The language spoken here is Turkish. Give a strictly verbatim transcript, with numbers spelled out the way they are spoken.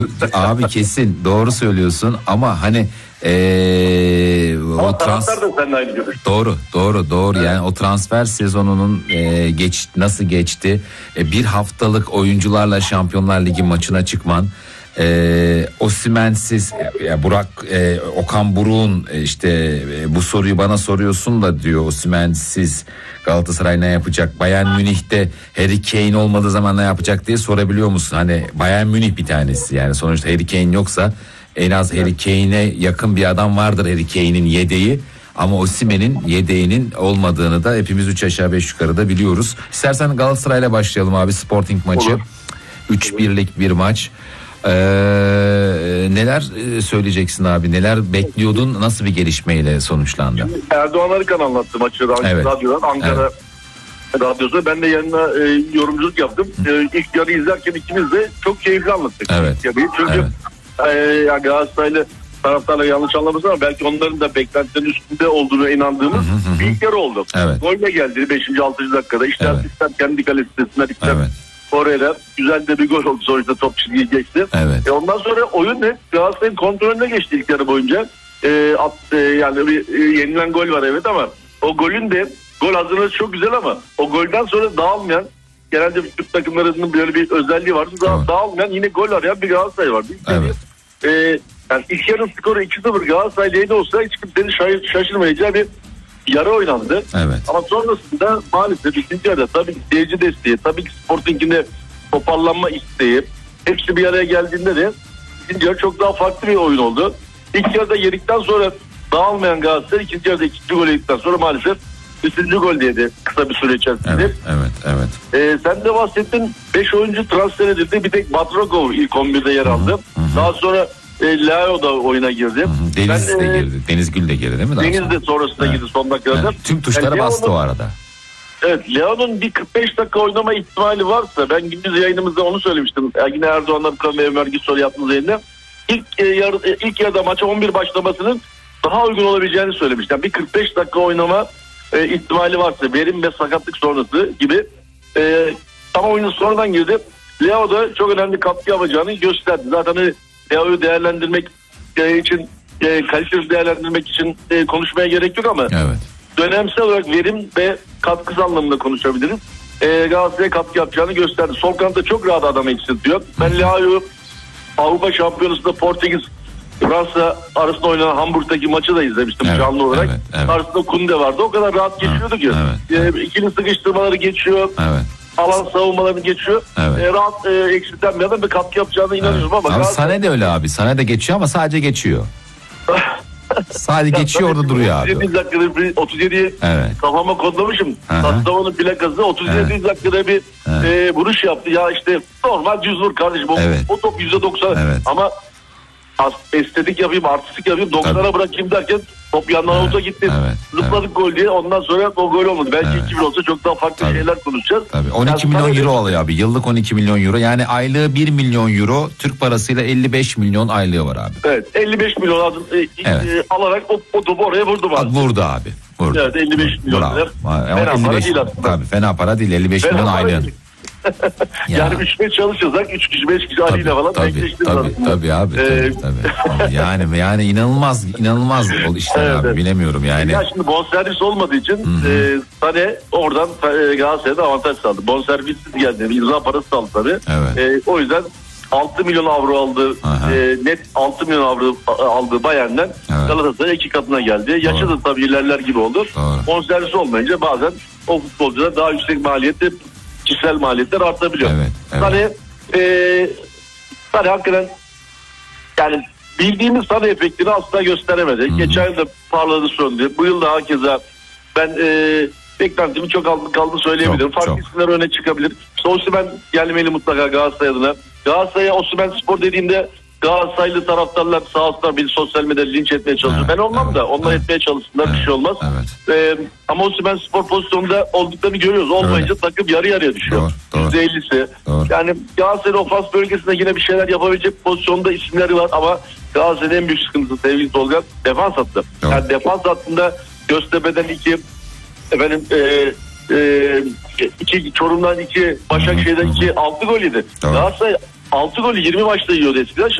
Abi kesin doğru söylüyorsun ama hani ee, o transfer doğru doğru doğru evet. Yani o transfer sezonunun ee, geç nasıl geçti, e, bir haftalık oyuncularla Şampiyonlar Ligi maçına çıkman, Ee, Osimhen'siz ya Burak e, Okan Buruk'un e, işte e, bu soruyu bana soruyorsun da diyor, Osimhen'siz Galatasaray ne yapacak? Bayern Münih'te Harry Kane olmadığı zaman ne yapacak diye sorabiliyor musun? Hani Bayern Münih bir tanesi, yani sonuçta Harry Kane yoksa en az Harry Kane'e yakın bir adam vardır, Harry Kane'in yedeği. Ama Osimhen'in yedeğinin olmadığını da hepimiz üç aşağı beş yukarı da biliyoruz. İstersen Galatasaray'la başlayalım abi, Sporting maçı. üç birlik bir maç. Ee, neler söyleyeceksin abi, neler bekliyordun, nasıl bir gelişmeyle sonuçlandı? Erdoğan Arıkan anlattı maçı evet. Radyodan, Ankara evet. Radyosu. Ben de yanına e, yorumculuk yaptım. E, ilk yarı izlerken ikimiz de çok keyifli anlattık. Evet. Çünkü evet. e, yani Galatasaraylı taraftarla yanlış anlamasın ama belki onların da beklentilerin üstünde olduğunu inandığımız hı hı hı. bir ilk yarı oldu. Evet. Golle geldi beşinci altıncı dakikada. İşte evet. sistem kendi kalesinde ister. Evet. Oraya güzel de bir gol oldu, sonuçta top çizgiyi geçti. Evet. E ondan sonra oyun ne? Galatasaray'ın kontrolüne geçti ilk yarı boyunca. E, at, e, yani bir e, yenilen gol var evet ama o golün de gol hazırlığı çok güzel ama o golden sonra dağılmayan, genelde Türk takımlarının böyle bir özelliği vardı. Da, evet. Dağılmayan yine gol arayan bir Galatasaray vardı. Evet. E, yani ilk yarının skoru iki sıfır Galatasaray'da olsa hiç kimsenin şaşırmayacağı bir yarı oynandı. Evet. Ama sonrasında maalesef ikinci yarıda tabii ki seyirci desteği, tabii ki Sporting'in de toparlanma isteği, hepsi bir araya geldiğinde de ikinci yarı çok daha farklı bir oyun oldu. İlk yarıda yedikten sonra dağılmayan Galatasaray ikinci yarıda ikinci gol yedikten sonra maalesef üçüncü gol yedi kısa bir süre içerisinde. Evet, evet, evet. Ee, sen de bahsettin, beş oyuncu transfer edildi. Bir tek Matrokov ilk on birde yer aldı. Hı hı. Daha sonra E, Leo da oyuna girdi. Hı-hı. Deniz ben, de girdi. Deniz Gül de girdi değil mi? Deniz sonra? de sonrasında evet. girdi son dakikada. Evet. Tüm tuşlara yani bastı Leo'nun, o arada. Evet, Leo'nun bir kırk beş dakika oynama ihtimali varsa, ben gündüz yayınımızda onu söylemiştim. Yani yine Erdoğan'la ve Ömer Gülsoy yaptığımız yayında. İlk, e, yarı, e, ilk yarıda maça on bir başlamasının daha uygun olabileceğini söylemiştim. Yani bir kırk beş dakika oynama e, ihtimali varsa, verim ve sakatlık sonrası gibi. E, ama oyunu sonradan girdi. Leo da çok önemli katkı yapacağını gösterdi. Zaten Leo'yu değerlendirmek için, e, kaliteli değerlendirmek için e, konuşmaya gerek yok ama evet. dönemsel olarak verim ve katkısı anlamında konuşabiliriz. E, Galatasaray'a katkı yapacağını gösterdi. Sol kanatta çok rahat adam eksiltiyor. Ben Leo'yu Avrupa Şampiyonası'nda Portekiz Fransa arasında oynanan Hamburg'daki maçı da izlemiştim evet, canlı olarak. Evet, evet. Arasında Kunde vardı. O kadar rahat geçiyordu ki. Evet, evet. E, ikili sıkıştırmaları geçiyor. Evet. Alan savunmalarını geçiyor. Evet. E, rahat e, eksiltenmeden bir katkı yapacağına inanıyorum evet. ama. Abi Sané de öyle abi. Sané de geçiyor ama sadece geçiyor. sadece geçiyor orada duruyor abi. otuz yedi dakikada otuz yediye evet. kafama kodlamışım. Taslavanın plakası otuz yedi evet. dakikada bir evet. e, vuruş yaptı. Ya işte normal düz vur kardeşim. O, evet. o top yüzde doksan evet. ama estetik yapayım, artistik yapayım, doksana bırakayım derken top yandan evet, avuta gitti. Evet, zıpladık evet. gol diye. Ondan sonra o gol olmadı. Belki evet. iki bin olsa çok daha farklı Tabii. şeyler konuşacağız. Tabii. on iki yani milyon euro alıyor abi. Yıllık on iki milyon euro. Yani aylığı bir milyon euro. Türk parasıyla elli beş milyon aylığı var abi. Evet. elli beş milyon adım, e, evet. e, alarak o, o topu oraya vurdu. Abi. Vurdu abi. Vurdu. Evet. elli beş milyon. Fena para değil aslında. Tabii fena para değil. elli beş milyon aylığı. yani üç beş çalışırsak üç kişi beş kişi aliyle falan tabii, tabii, tabii abi ee, tabii, tabii. yani yani inanılmaz inanılmaz o işler evet, abi evet. bilemiyorum yani. Ya şimdi bonservis olmadığı için e, Sané oradan e, Galatasaray'da avantaj sağladı. Bonservissiz geldi. İmza parası aldı tabii. Evet. E, o yüzden altı milyon avro aldı. E, net altı milyon avro aldığı Bayern'den evet. Galatasaray iki katına geldi. Yaşı da tabii ilerler gibi oldu. Bonservis olmayınca bazen o futbolcular daha yüksek maliyette kişisel maliyetler artabiliyor. Evet, evet. Hani e, hani hakikaten yani bildiğimiz Sané efektini asla gösteremedi. Hı-hı. Geçen yıl da parladı söndü. Bu yıl da hakeza ben e, beklentimi çok aldı kaldı söyleyebilirim. Çok, Farklı çok. isimler öne çıkabilir. İşte Osimhen gelmeli mutlaka Galatasaray adına. Galatasaray'a Osimhen Spor dediğimde Galatasaraylı taraftarlar sağ olsunlar beni sosyal medyada linç etmeye çalışıyor. Evet, ben olmam evet, da onlar evet, etmeye çalışsınlar evet, bir şey olmaz. Evet. Ee, ama Osimhen Spor pozisyonunda olduklarını görüyoruz. Olmayınca evet. takım yarı yarıya düşüyor. yüzde ellisi. Yani Galatasaray'ın ofans bölgesinde yine bir şeyler yapabilecek pozisyonda isimleri var ama Galatasaray'ın en büyük sıkıntısı sevgili Tolga defans hattı. Doğru. Yani defans hattında Göztepe'den iki efendim e, e, iki Çorum'dan iki Başakşehir'den iki altı gol yedi. Galatasaray altı golü yirmi maçta yiyordu eskiden.